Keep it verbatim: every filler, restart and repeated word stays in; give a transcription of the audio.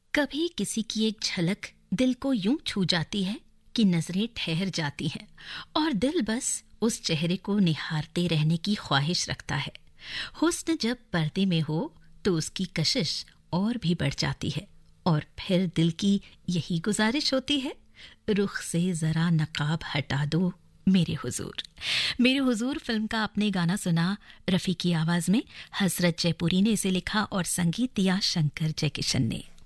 कभी किसी की एक झलक दिल को यूं छू जाती है कि नजरें ठहर जाती हैं और दिल बस उस चेहरे को निहारते रहने की ख्वाहिश रखता है। हुस्न जब पर्दे में हो तो उसकी कशिश और भी बढ़ जाती है और फिर दिल की यही गुजारिश होती है, रुख से जरा नकाब हटा दो मेरे हुजूर। मेरे हुजूर फिल्म का आपने गाना सुना रफ़ी की आवाज में। हसरत जयपुरी ने इसे लिखा और संगीत दिया शंकर जयकिशन ने।